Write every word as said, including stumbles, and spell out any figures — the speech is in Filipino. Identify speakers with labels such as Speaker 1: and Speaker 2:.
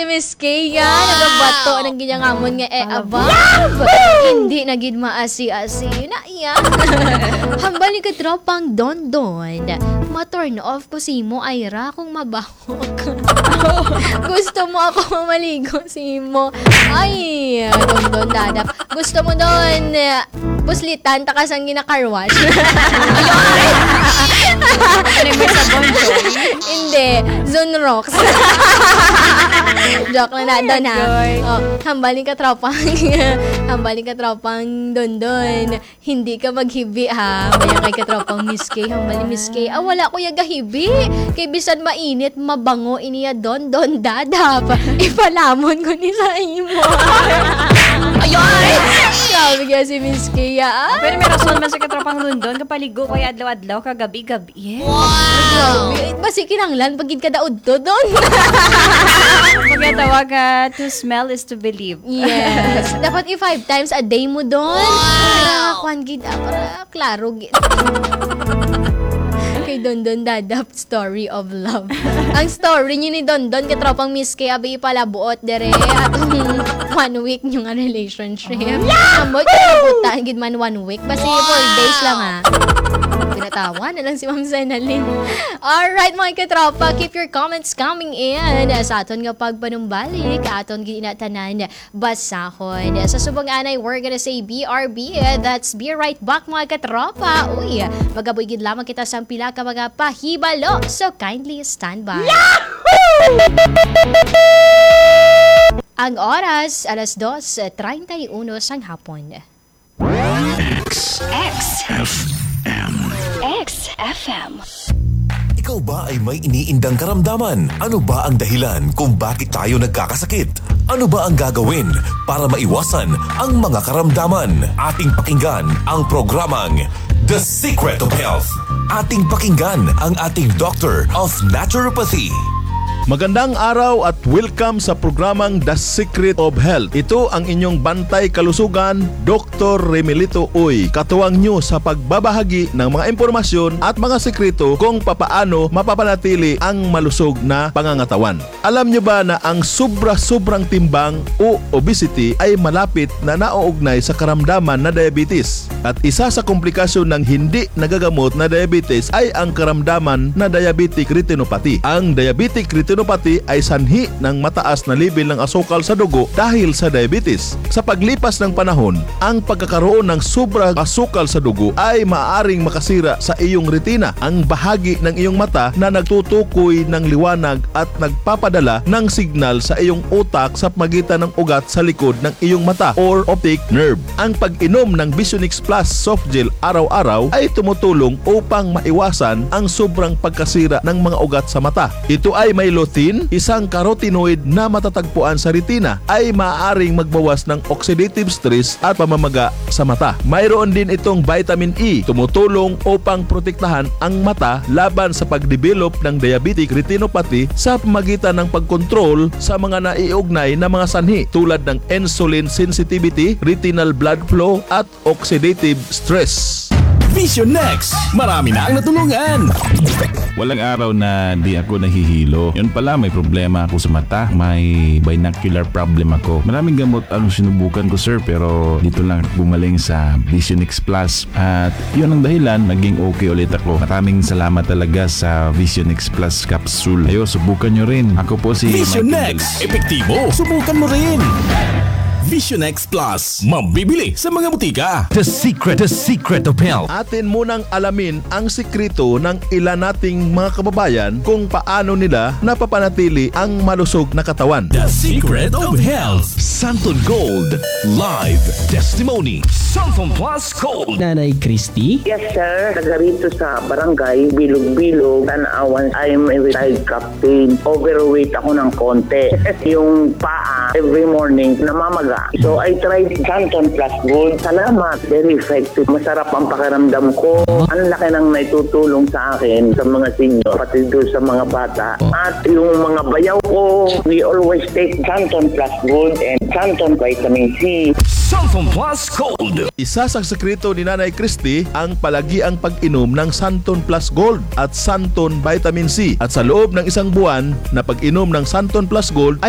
Speaker 1: Miss Kaya, wow. Nagabato ng ginyangamon nga e above. Hindi nagid maasi-asi na iya. Hambal ni katropang Dondon. Ma-turn off ko si mo Ira kung mabahok. Gusto mo ako mamaligo si mo. Ay, Dondon dadap. Gusto mo doon puslitan takasang ginakarwash. Hindi, Zone Rocks. Joke lang na doon ha. Oh, hambalin ka tropang hambalin ka tropang Dondon. Hindi ka maghibi ha. Maya kay ka tropang Miss K. Hambalin Miss K. Ah, wala ko yung gahibi. Kay bisan mainit, mabango iniya Dondon dadap. Ipalamon ko ni sa imo. Ayun! Sabi kaya si Miss K. Ah.
Speaker 2: Pero may rason man sa katropang Dondon. Kapaligo ko yung adlaw-adlaw kagabi-gabi.
Speaker 1: Wow! Basi kinanglan pagid ka daod to doon.
Speaker 2: Pagkatawag ka, to smell is to believe.
Speaker 1: Yes. Dapat i-five times a day mo doon. Para kwan gid, ah, para klaro gid. Kay Dondon dadap, story of love. Ang story niyo ni Dondon, katropang Miss K, abi ipalabuot dere atong one week nyo nga relationship. Amot, kinabutan gid man one week. Basi four days lang ha. Pinatawa na lang si Ma'am Senalyn. Alright mga katropa, keep your comments coming in sa aton nga pagpanumbalik, aton ginatanan basahon. Sa subong anay, we're gonna say B R B. That's be right back mga katropa. Uy, magabuigid lamang kita sa pila ka mga pahibalo. So kindly stand by. Yahoo! Ang oras, alas dos treinta y uno sang hapon.
Speaker 3: X X F M X F M.
Speaker 4: Ikaw ba ay may iniindang karamdaman? Ano ba ang dahilan kung bakit tayo nagkakasakit? Ano ba ang gagawin para maiwasan ang mga karamdaman? Ating pakinggan ang programang The Secret of Health. Ating pakinggan ang ating Doctor of Naturopathy.
Speaker 5: Magandang araw at welcome sa programang The Secret of Health. Ito ang inyong bantay kalusugan, Doctor Remelito Uy. Katuwang nyo sa pagbabahagi ng mga impormasyon at mga sekreto kung papaano mapapanatili ang malusog na pangangatawan. Alam nyo ba na ang sobra-sobrang timbang o obesity ay malapit na nauugnay sa karamdaman na diabetes? At isa sa komplikasyon ng hindi nagagamot na diabetes ay ang karamdaman na diabetic retinopathy. Ang diabetic retinopathy ay sanhi ng mataas na level ng asukal sa dugo dahil sa diabetes. Sa paglipas ng panahon, ang pagkakaroon ng sobrang asukal sa dugo ay maaaring makasira sa iyong retina, ang bahagi ng iyong mata na nagtutukoy ng liwanag at nagpapadala ng signal sa iyong utak sa pagitan ng ugat sa likod ng iyong mata or optic nerve. Ang pag-inom ng Visionix Plus soft gel araw-araw ay tumutulong upang maiwasan ang sobrang pagkasira ng mga ugat sa mata. Ito ay may lutein, isang carotenoid na matatagpuan sa retina, ay maaaring magbawas ng oxidative stress at pamamaga sa mata. Mayroon din itong vitamin E, tumutulong upang protektahan ang mata laban sa pagdevelop ng diabetic retinopathy sa pamagitan ng pagkontrol sa mga naiugnay na mga sanhi tulad ng insulin sensitivity, retinal blood flow at oxidative stress.
Speaker 6: Vision Next! Marami na ang natulungan!
Speaker 7: Walang araw na di ako nahihilo. Yun pala, may problema ako sa mata. May binocular problem ako. Maraming gamot ang sinubukan ko, sir, pero dito lang bumaling sa Visionix Plus. At yun ang dahilan, naging okay ulit ako. Maraming salamat talaga sa Visionix Plus capsule. Ayo, subukan nyo rin. Ako po si
Speaker 6: Vision
Speaker 7: Michael
Speaker 6: Next!
Speaker 7: Dela.
Speaker 6: Epektibo! Subukan mo rin! Visionix Plus, mabibili sa mga butika.
Speaker 8: The Secret, The Secret of Health.
Speaker 5: Atin munang alamin ang sikreto ng ilan nating mga kababayan kung paano nila napapanatili ang malusog na katawan.
Speaker 6: The Secret of Health.
Speaker 8: Santon Gold Live Testimony. Santon Plus Gold.
Speaker 9: Nanay Christy.
Speaker 10: Yes, sir. Taga rito sa barangay, Bilog-Bilog, Tanawan. I'm a retired captain. Overweight ako ng konti. Yung paa, every morning, namamaga. So, I tried Santon Plus Gold. Salamat. Very effective. Masarap ang pakiramdam ko. Ang laki ng naitutulong sa akin sa mga senior, pati doon sa mga bata. At yung mga bayaw ko, we always take Santon Plus Gold and Santon Vitamin C.
Speaker 8: Santon Plus Gold.
Speaker 5: Isa sa sekreto ni Nanay Christy ang palagiang pag-inom ng Santon Plus Gold at Santon Vitamin C. At sa loob ng isang buwan na pag-inom ng Santon Plus Gold